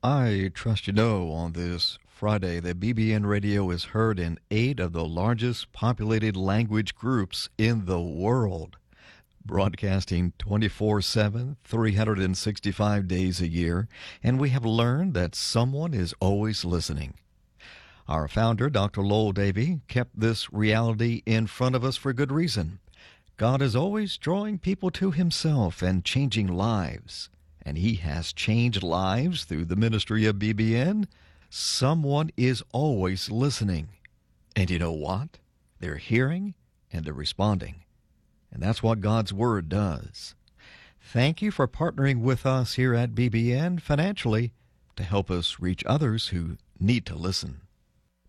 I trust you know on this Friday that BBN Radio is heard in 8 of the largest populated language groups in the world, broadcasting 24/7, 365 days a year, and we have learned that someone is always listening. Our founder, Dr. Lowell Davy, kept this reality in front of us for good reason. God is always drawing people to himself and changing lives. And he has changed lives through the ministry of BBN. Someone is always listening. And you know what? They're hearing and they're responding. And that's what God's Word does. Thank you for partnering with us here at BBN financially to help us reach others who need to listen.